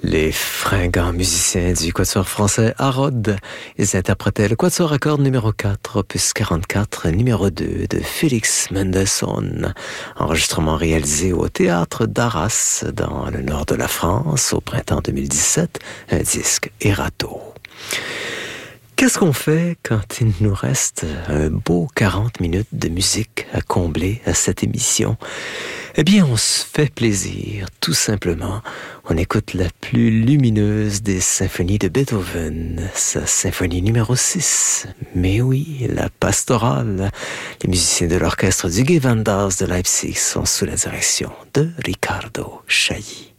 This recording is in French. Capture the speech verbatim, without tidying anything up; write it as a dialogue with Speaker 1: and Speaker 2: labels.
Speaker 1: Les fringants musiciens du quatuor français Harrod, ils interprétaient le quatuor à cordes numéro quatre, opus quarante-quatre, numéro deux de Félix Mendelssohn, enregistrement réalisé au théâtre d'Arras, dans le nord de la France, au printemps deux mille dix-sept, un disque Erato. Qu'est-ce qu'on fait quand il nous reste un beau quarante minutes de musique à combler à cette émission? Eh bien, on se fait plaisir, tout simplement. On écoute la plus lumineuse des symphonies de Beethoven, sa symphonie numéro six. Mais oui, la pastorale. Les musiciens de l'orchestre du Gewandhaus de Leipzig sont sous la direction de Riccardo Chailly.